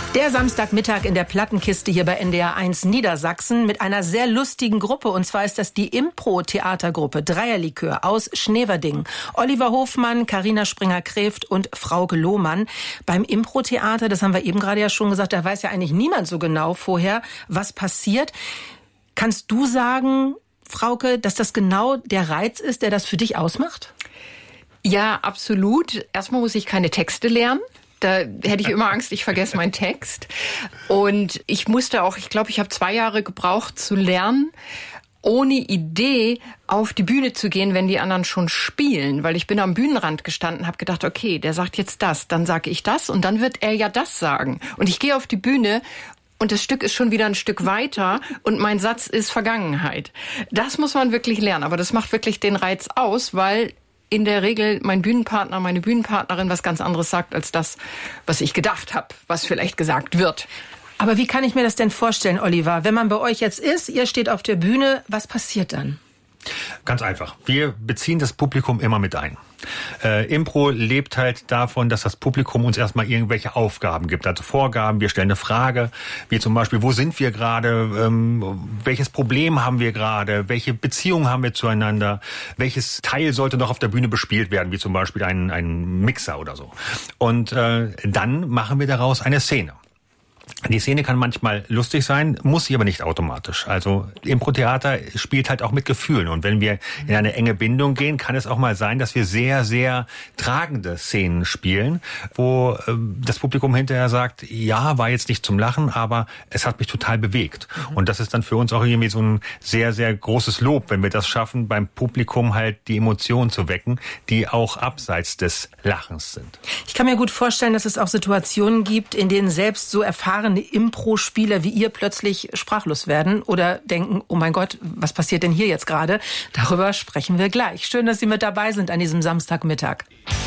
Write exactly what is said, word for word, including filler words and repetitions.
Der Samstagmittag in der Plattenkiste hier bei N D R eins Niedersachsen mit einer sehr lustigen Gruppe. Und zwar ist das die Impro-Theatergruppe Dreierlikör aus Schneverdingen. Oliver Hofmann, Carina Springer-Kreft und Frauke Lohmann. Beim Impro-Theater, das haben wir eben gerade ja schon gesagt, da weiß ja eigentlich niemand so genau vorher, was passiert. Kannst du sagen, Frauke, dass das genau der Reiz ist, der das für dich ausmacht? Ja, absolut. Erstmal muss ich keine Texte lernen. Da hätte ich immer Angst, ich vergesse meinen Text. Und ich musste auch, ich glaube, ich habe zwei Jahre gebraucht zu lernen, ohne Idee auf die Bühne zu gehen, wenn die anderen schon spielen. Weil ich bin am Bühnenrand gestanden, habe gedacht, okay, der sagt jetzt das, dann sage ich das und dann wird er ja das sagen. Und ich gehe auf die Bühne und das Stück ist schon wieder ein Stück weiter und mein Satz ist Vergangenheit. Das muss man wirklich lernen, aber das macht wirklich den Reiz aus, weil in der Regel mein Bühnenpartner, meine Bühnenpartnerin was ganz anderes sagt als das, was ich gedacht habe, was vielleicht gesagt wird. Aber wie kann ich mir das denn vorstellen, Oliver? Wenn man bei euch jetzt ist, ihr steht auf der Bühne, was passiert dann? Ganz einfach. Wir beziehen das Publikum immer mit ein. Äh, Impro lebt halt davon, dass das Publikum uns erstmal irgendwelche Aufgaben gibt, also Vorgaben. Wir stellen eine Frage, wie zum Beispiel, wo sind wir gerade, ähm, welches Problem haben wir gerade, welche Beziehung haben wir zueinander, welches Teil sollte noch auf der Bühne bespielt werden, wie zum Beispiel ein, ein Mixer oder so. Und äh, dann machen wir daraus eine Szene. Die Szene kann manchmal lustig sein, muss sie aber nicht automatisch. Also Impro-Theater spielt halt auch mit Gefühlen. Und wenn wir in eine enge Bindung gehen, kann es auch mal sein, dass wir sehr, sehr tragende Szenen spielen, wo äh, das Publikum hinterher sagt, ja, war jetzt nicht zum Lachen, aber es hat mich total bewegt. Mhm. Und das ist dann für uns auch irgendwie so ein sehr, sehr großes Lob, wenn wir das schaffen, beim Publikum halt die Emotionen zu wecken, die auch abseits des Lachens sind. Ich kann mir gut vorstellen, dass es auch Situationen gibt, in denen selbst so erfahrene Impro-Spieler wie ihr plötzlich sprachlos werden oder denken, oh mein Gott, was passiert denn hier jetzt gerade? Darüber sprechen wir gleich. Schön, dass Sie mit dabei sind an diesem Samstagmittag.